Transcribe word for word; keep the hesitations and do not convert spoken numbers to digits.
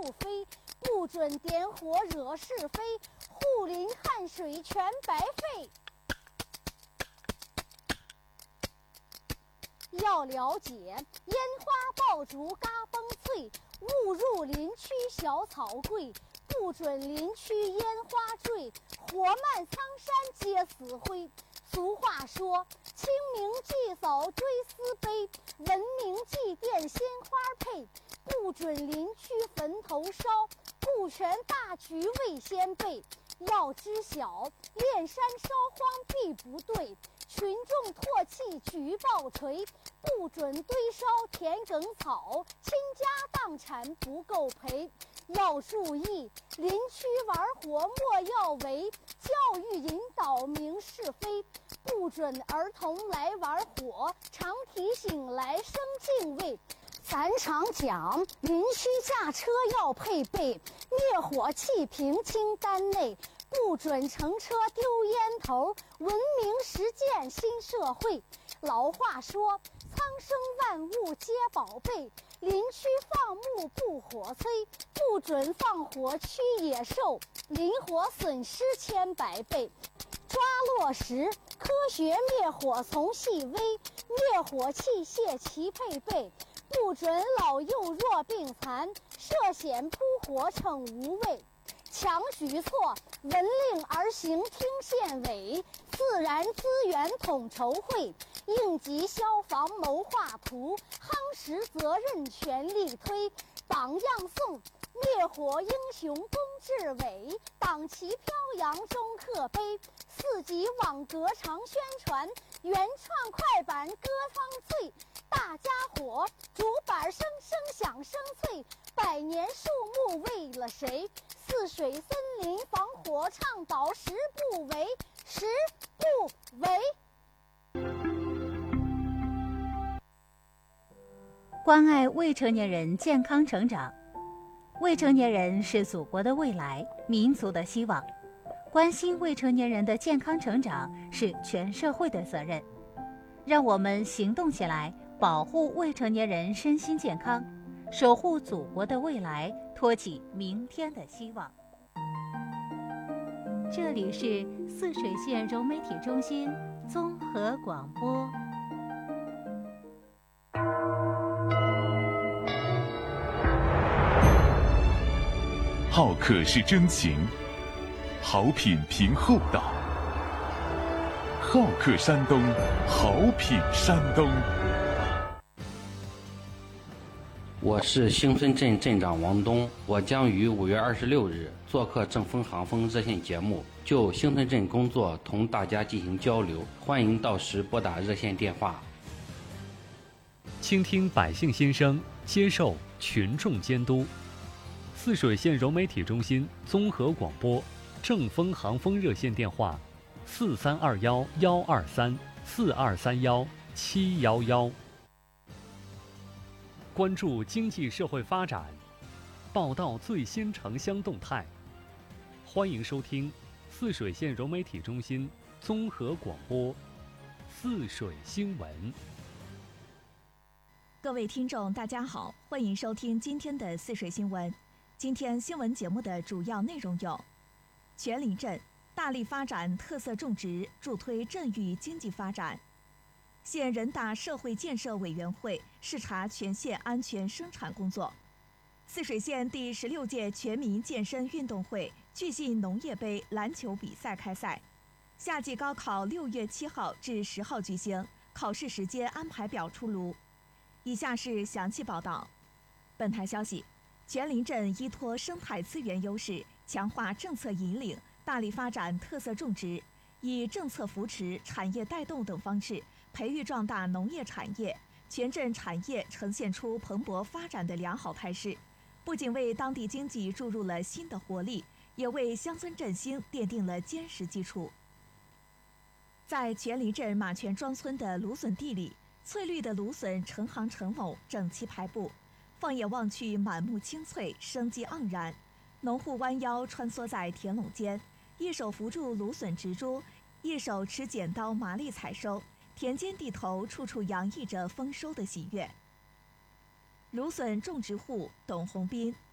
不飞，不准点火惹是非，护林汗水全白费。要了解烟花爆竹嘎嘣脆，误入林区小草贵，不准林区烟花坠，火漫苍山皆死灰。俗话说，清明祭扫追思碑，文明祭奠鲜花配，不准林区坟头烧，顾全大局为先辈。要知晓，炼山烧荒必不对，群众唾弃举报锤，不准堆烧田埂草，倾家荡产不够赔。要注意，林区玩火莫要为，教育引导明是非，不准儿童来玩火，常提醒来生敬畏。咱常讲，林区驾车要配备灭火器瓶清单内，不准乘车丢烟头，文明实践新社会。老话说，苍生万物皆宝贝，林区放牧不火催，不准放火驱野兽，林火损失千百倍。抓落实科学灭火从细微，灭火器械齐配备，不准老幼弱病残，涉险扑火逞无畏。强举措，闻令而行听县委，自然资源统筹会，应急消防谋划图，夯实责任全力推，榜样颂灭火英雄龚志伟，党旗飘扬中刻碑，四级网格常宣传，原创快板歌方脆，大家伙竹板声声响声脆，百年树木为了谁？泗水森林防火倡导十不为，十不为。 关爱未成年人健康成长。未成年人是祖国的未来，民族的希望。关心未成年人的健康成长是全社会的责任。让我们行动起来，保护未成年人身心健康，守护祖国的未来，托起明天的希望。这里是泗水县融媒体中心综合广播。 好客是真情，好品凭厚道。好客山东，好品山东。 我是兴村镇镇长王东，我将于五月二十六日做客正风航风热线节目，就兴村镇工作同大家进行交流，欢迎到时拨打热线电话。 倾听百姓心声，接受群众监督。泗水县融媒体中心综合广播正风航风热线电话：四三二幺幺二三四二三幺七幺幺。关注经济社会发展，报道最新城乡动态。欢迎收听泗水县融媒体中心综合广播泗水新闻。 各位听众大家好，欢迎收听今天的泗水新闻。今天新闻节目的主要内容有：全林镇大力发展特色种植，助推镇域经济发展；县人大社会建设委员会视察全县安全生产工作；泗水县第十六届全民健身运动会巨信农业杯篮球比赛开赛；夏季高考六月七号至十号举行，考试时间安排表出炉。以下是详细报道。本台消息，全林镇依托生态资源优势，强化政策引领，大力发展特色种植，以政策扶持、产业带动等方式培育壮大农业产业，全镇产业呈现出蓬勃发展的良好态势，不仅为当地经济注入了新的活力，也为乡村振兴奠定了坚实基础。在全林镇马泉庄村的芦笋地里，翠绿的芦笋成行成垄，整齐排布，放眼望去满目青翠，生机盎然。农户弯腰穿梭在田垄间，一手扶住芦笋植株，一手持剪刀麻利采收，田间地头处处洋溢着丰收的喜悦。芦笋种植户董红斌